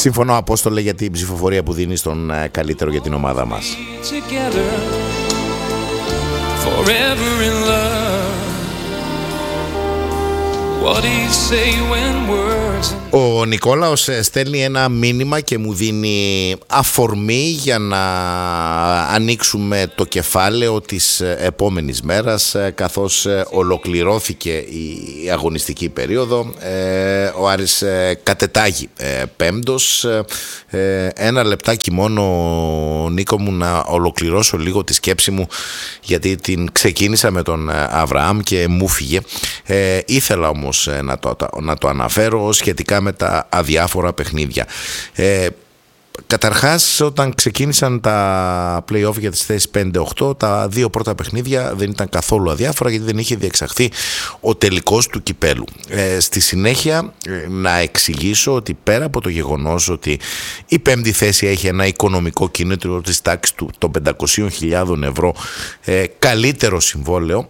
Συμφωνώ, Απόστολε, για την ψηφοφορία που δίνει στον καλύτερο για την ομάδα μας. Ο Νικόλαος στέλνει ένα μήνυμα και μου δίνει αφορμή για να ανοίξουμε το κεφάλαιο της επόμενης μέρας, καθώς ολοκληρώθηκε η αγωνιστική περίοδο. Ο Άρης κατετάγει πέμπτος. Ένα λεπτάκι μόνο, Νίκο μου, να ολοκληρώσω λίγο τη σκέψη μου, γιατί την ξεκίνησα με τον Αβραάμ και μου φύγε. Ήθελα όμως να το αναφέρω σχετικά με τα αδιάφορα παιχνίδια. Καταρχάς, όταν ξεκίνησαν τα play-off για τις θέσεις 5-8, τα δύο πρώτα παιχνίδια δεν ήταν καθόλου αδιάφορα, γιατί δεν είχε διεξαχθεί ο τελικός του κυπέλου. Στη συνέχεια, να εξηγήσω ότι πέρα από το γεγονός ότι η πέμπτη θέση έχει ένα οικονομικό κίνητρο της τάξης των 500.000 ευρώ, καλύτερο συμβόλαιο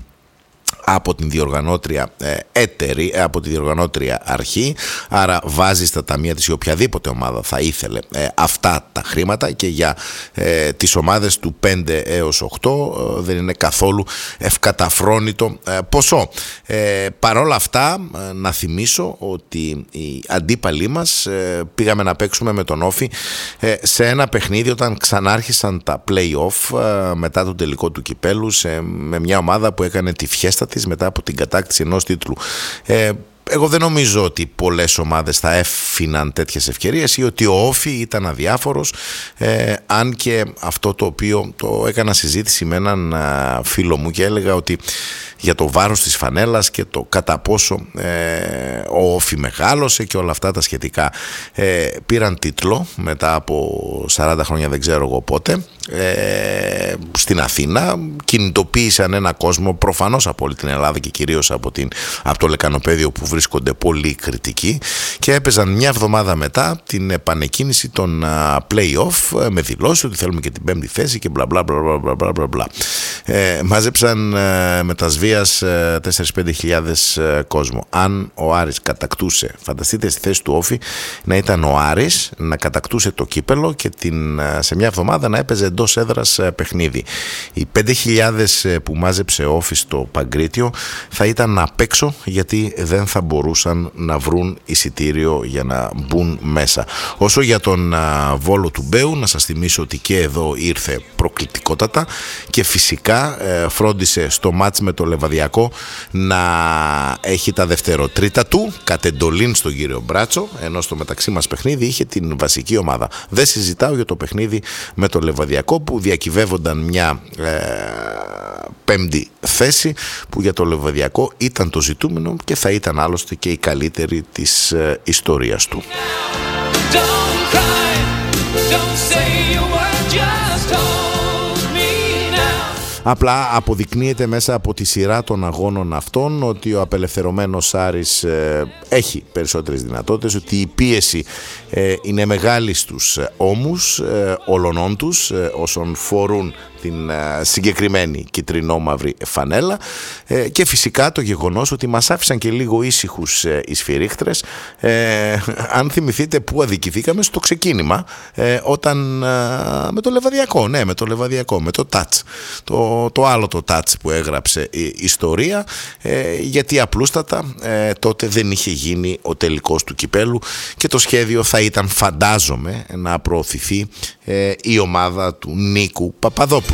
από την διοργανώτρια από τη διοργανώτρια αρχή, άρα βάζει στα ταμεία της, ή οποιαδήποτε ομάδα θα ήθελε αυτά τα χρήματα, και για τις ομάδες του 5 έως 8 δεν είναι καθόλου ευκαταφρόνητο ποσό. Παρόλα αυτά, να θυμίσω ότι οι αντίπαλοι μας πήγαμε να παίξουμε με τον Όφη σε ένα παιχνίδι όταν ξανάρχισαν τα play-off μετά τον τελικό του κυπέλου, με μια ομάδα που έκανε τη φιέστα της μετά από την κατάκτηση ενός τίτλου. Εγώ δεν νομίζω ότι πολλές ομάδες θα έφυναν τέτοιες ευκαιρίες, ή ότι ο Όφη ήταν αδιάφορος, αν και αυτό το οποίο το έκανα συζήτηση με έναν φίλο μου και έλεγα ότι για το βάρος της φανέλας και το κατά πόσο ο Όφη μεγάλωσε και όλα αυτά τα σχετικά, πήραν τίτλο μετά από 40 χρόνια, δεν ξέρω εγώ πότε, στην Αθήνα, κινητοποίησαν ένα κόσμο προφανώς από όλη την Ελλάδα και κυρίως από το Λεκανοπαίδιο, που βρίσκονται πολύ κριτικοί, και έπαιζαν μια εβδομάδα μετά την επανεκκίνηση των play-off με δηλώσεις ότι θέλουμε και την πέμπτη θέση και μπλα μπλα μπλα μπλα. Μάζεψαν με τα σβίας 4-5 χιλιάδες κόσμο. Αν ο Άρης κατακτούσε, φανταστείτε στη θέση του Όφη να ήταν ο Άρης, να κατακτούσε το κύπελο και σε μια εβδομάδα να έπαιζε εντός έδρας παιχνίδι. Οι 5.000 που μάζεψε ο Όφη στο Παγκρίτιο θα ήταν απ' έξω, γιατί δεν θα μπορούσαν να βρουν εισιτήριο για να μπουν μέσα. Όσο για τον Βόλο του Μπέου, να σας θυμίσω ότι και εδώ ήρθε προκλητικότατα και φυσικά φρόντισε στο μάτς με το Λεβαδιακό να έχει τα δευτεροτρίτα του κατ' εντολήν στον κύριο Μπράτσο, ενώ στο μεταξύ μας παιχνίδι είχε την βασική ομάδα. Δεν συζητάω για το παιχνίδι με το Λεβαδιακό, που διακυβεύονταν μια πέμπτη θέση, που για το Λεβαδιακό ήταν το ζητούμενο και θα ήταν άλλωστε και η καλύτερη της ιστορίας του. Απλά αποδεικνύεται μέσα από τη σειρά των αγώνων αυτών ότι ο απελευθερωμένος Άρης έχει περισσότερες δυνατότητες, ότι η πίεση είναι μεγάλη στους ώμους όλων τους όσων φορούν την συγκεκριμένη κιτρινό-μαύρη φανέλα, και φυσικά το γεγονός ότι μας άφησαν και λίγο ήσυχους οι σφυρίχτρες. Αν θυμηθείτε που αδικηθήκαμε στο ξεκίνημα, όταν με το Λεβαδιακό, με το Λεβαδιακό, με το τάτς, το άλλο το τάτς που έγραψε η ιστορία, γιατί απλούστατα τότε δεν είχε γίνει ο τελικός του κυπέλου και το σχέδιο θα ήταν, φαντάζομαι, να προωθηθεί η ομάδα του Νίκου Παπαδόπουλου.